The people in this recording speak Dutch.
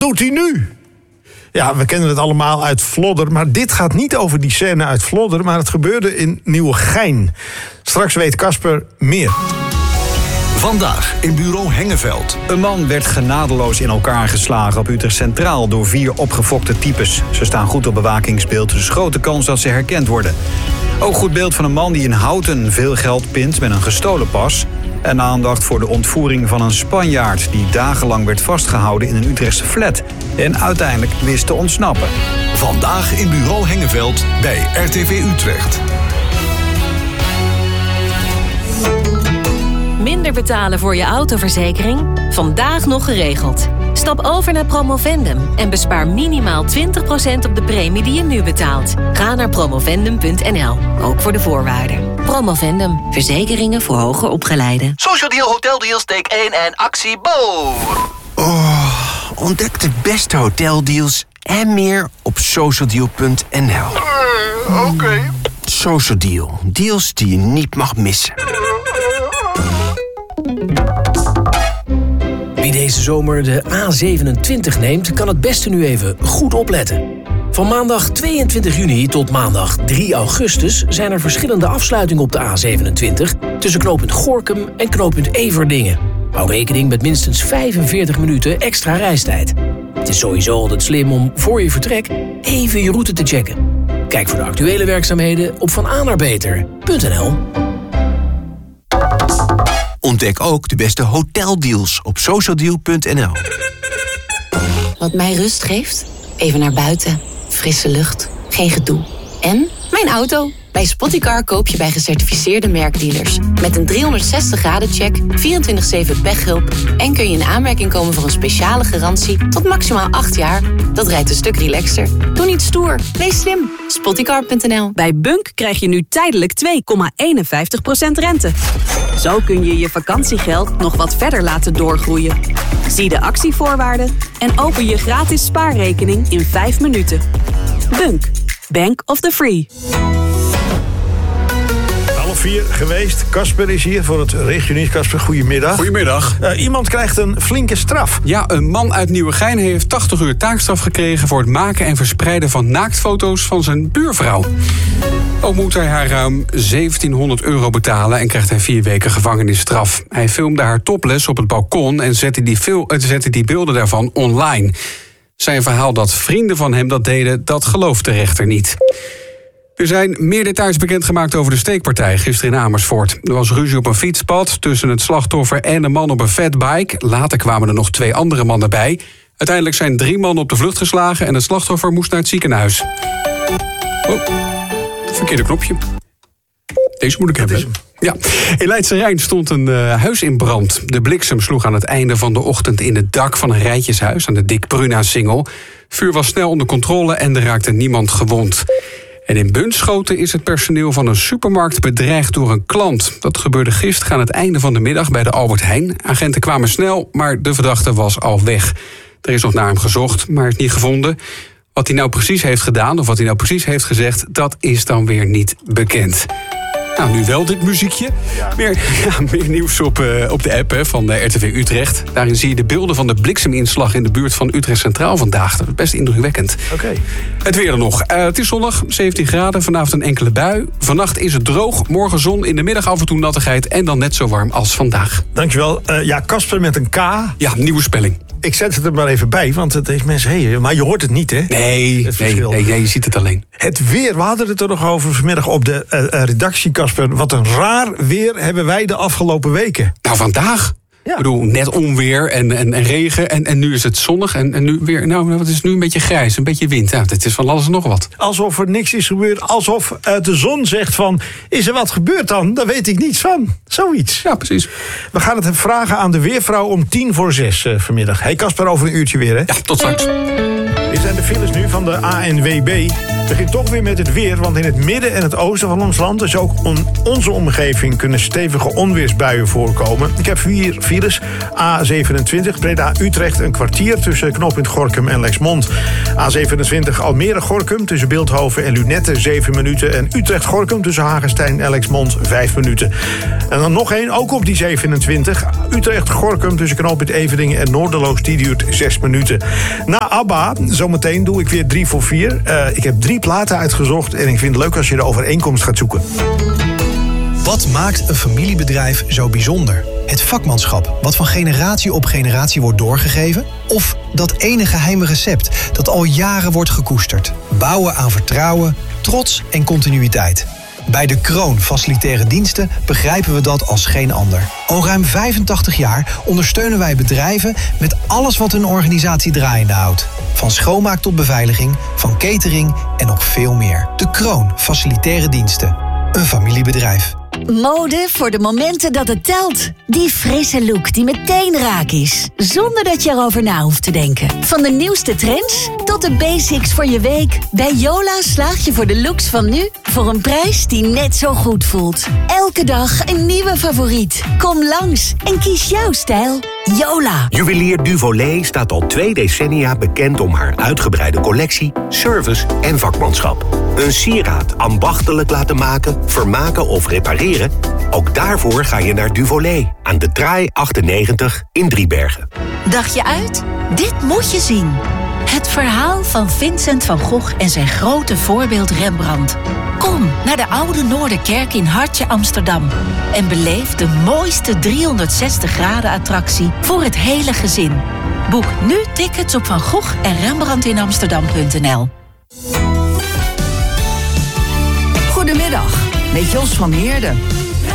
doet hij nu? Ja, we kennen het allemaal uit Vlodder, maar dit gaat niet over die scène uit Vlodder, maar het gebeurde in Nieuwegein. Straks weet Casper meer. Vandaag in bureau Hengeveld. Een man werd genadeloos in elkaar geslagen op Utrecht Centraal door 4 opgefokte types. Ze staan goed op bewakingsbeeld, dus grote kans dat ze herkend worden. Ook goed beeld van een man die in Houten veel geld pint met een gestolen pas. En aandacht voor de ontvoering van een Spanjaard die dagenlang werd vastgehouden in een Utrechtse flat. En uiteindelijk wist te ontsnappen. Vandaag in bureau Hengeveld bij RTV Utrecht. Minder betalen voor je autoverzekering? Vandaag nog geregeld. Stap over naar Promovendum en bespaar minimaal 20% op de premie die je nu betaalt. Ga naar promovendum.nl, ook voor de voorwaarden. Promovendum, verzekeringen voor hoger opgeleiden. Social Deal, Hotel Deals, take 1 en actie Bo. Ontdek de beste hoteldeals en meer op socialdeal.nl. Oké. Social Deal, deals die je niet mag missen. Wie deze zomer de A27 neemt, kan het beste nu even goed opletten. Van maandag 22 juni tot maandag 3 augustus zijn er verschillende afsluitingen op de A27... tussen knooppunt Gorinchem en knooppunt Everdingen. Hou rekening met minstens 45 minuten extra reistijd. Het is sowieso altijd slim om voor je vertrek even je route te checken. Kijk voor de actuele werkzaamheden op vanaannaarbeter.nl. Ontdek ook de beste hoteldeals op socialdeal.nl. Wat mij rust geeft? Even naar buiten. Frisse lucht. Geen gedoe. En mijn auto. Bij Spottycar koop je bij gecertificeerde merkdealers. Met een 360-graden-check, 24/7 pechhulp... en kun je in aanmerking komen voor een speciale garantie tot maximaal 8 jaar. Dat rijdt een stuk relaxter. Doe niet stoer. Wees slim. Spottycar.nl. Bij Bunk krijg je nu tijdelijk 2,51% rente. Zo kun je je vakantiegeld nog wat verder laten doorgroeien. Zie de actievoorwaarden en open je gratis spaarrekening in 5 minuten. Bunk. Bank of the Free. 3:30 geweest. Casper is hier voor het regionieuws. Casper, goedemiddag. Goedemiddag. Iemand krijgt een flinke straf. Ja, een man uit Nieuwegein heeft 80 uur taakstraf gekregen... voor het maken en verspreiden van naaktfoto's van zijn buurvrouw. Ook moet hij haar ruim €1700 betalen... en krijgt hij 4 weken gevangenisstraf. Hij filmde haar topless op het balkon... en zette die beelden daarvan online. Zijn verhaal dat vrienden van hem dat deden... dat gelooft de rechter niet. Er zijn meer details bekendgemaakt over de steekpartij gisteren in Amersfoort. Er was ruzie op een fietspad tussen het slachtoffer en een man op een fatbike. Later kwamen er nog 2 andere mannen bij. Uiteindelijk zijn 3 mannen op de vlucht geslagen... en het slachtoffer moest naar het ziekenhuis. Oh, verkeerde knopje. Deze moet ik hebben. Ja. In Leidse Rijn stond een huis in brand. De bliksem sloeg aan het einde van de ochtend in het dak van een rijtjeshuis... aan de Dick Bruna-singel. Vuur was snel onder controle en er raakte niemand gewond. En in Bunschoten is het personeel van een supermarkt bedreigd door een klant. Dat gebeurde gisteren aan het einde van de middag bij de Albert Heijn. Agenten kwamen snel, maar de verdachte was al weg. Er is nog naar hem gezocht, maar is niet gevonden. Wat hij nou precies heeft gedaan of wat hij nou precies heeft gezegd... dat is dan weer niet bekend. Nou, nu wel dit muziekje. Meer nieuws op de app van RTV Utrecht. Daarin zie je de beelden van de blikseminslag in de buurt van Utrecht Centraal vandaag. Dat is best indrukwekkend. Okay. Het weer er nog. Het is zonnig, 17 graden, vanavond een enkele bui. Vannacht is het droog, morgen zon, in de middag af en toe nattigheid... en dan net zo warm als vandaag. Dankjewel. Casper met een K. Ja, nieuwe spelling. Ik zet het er maar even bij, want het heeft mensen... maar je hoort het niet, hè? Nee, je ziet het alleen. Het weer, we hadden het er nog over vanmiddag op de redactie, Casper. Wat een raar weer hebben wij de afgelopen weken. Nou, vandaag. Ja. Ik bedoel, net onweer en regen en nu is het zonnig en nu weer... Nou, het is nu een beetje grijs, een beetje wind. Ja, het is van alles en nog wat. Alsof er niks is gebeurd, alsof de zon zegt van... is er wat gebeurd dan? Daar weet ik niets van. Zoiets. Ja, precies. We gaan het vragen aan de weervrouw om 5:50 vanmiddag. Hey Casper, over een uurtje weer, hè? Ja, tot straks. Dit zijn de files nu van de ANWB. Het begint toch weer met het weer, want in het midden en het oosten van ons land, dus ook onze omgeving, kunnen stevige onweersbuien voorkomen. Ik heb 4 files. A27 Breda-Utrecht, een kwartier tussen knooppunt Gorinchem en Lexmond. A27 Almere-Gorkum tussen Bilthoven en Lunette 7 minuten. En Utrecht-Gorkum tussen Hagestein en Lexmond 5 minuten. En dan nog één, ook op die 27. Utrecht-Gorkum tussen knooppunt Everdingen en Noorderloos, die duurt 6 minuten. Na ABBA, zometeen doe ik weer 3 voor 4. Ik heb 3 platen uitgezocht en ik vind het leuk als je de overeenkomst gaat zoeken. Wat maakt een familiebedrijf zo bijzonder? Het vakmanschap, wat van generatie op generatie wordt doorgegeven? Of dat ene geheime recept dat al jaren wordt gekoesterd? Bouwen aan vertrouwen, trots en continuïteit. Bij De Kroon Facilitaire Diensten begrijpen we dat als geen ander. Al ruim 85 jaar ondersteunen wij bedrijven met alles wat hun organisatie draaiende houdt. Van schoonmaak tot beveiliging, van catering en nog veel meer. De Kroon Facilitaire Diensten. Een familiebedrijf. Mode voor de momenten dat het telt. Die frisse look die meteen raak is. Zonder dat je erover na hoeft te denken. Van de nieuwste trends tot de basics voor je week. Bij Yola slaag je voor de looks van nu voor een prijs die net zo goed voelt. Elke dag een nieuwe favoriet. Kom langs en kies jouw stijl. Yola. Juwelier Duvolet staat al 2 decennia bekend om haar uitgebreide collectie, service en vakmanschap. Een sieraad ambachtelijk laten maken, vermaken of repareren? Ook daarvoor ga je naar Duvolet aan de Traai 98 in Driebergen. Dacht je uit? Dit moet je zien. Het verhaal van Vincent van Gogh en zijn grote voorbeeld Rembrandt. Kom naar de Oude Noorderkerk in Hartje Amsterdam en beleef de mooiste 360 graden attractie voor het hele gezin. Boek nu tickets op Van Gogh en Rembrandtinamsterdam.nl. Goedemiddag, met Jos van Meerden.